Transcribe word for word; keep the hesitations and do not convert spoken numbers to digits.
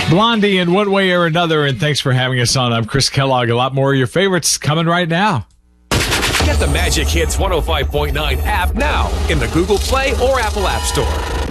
Blondie in one way or another, and thanks for having us on. I'm Chris Kellogg. A lot more of your favorites coming right now. Get the Magic Hits one oh five point nine app now in the Google Play or Apple App Store.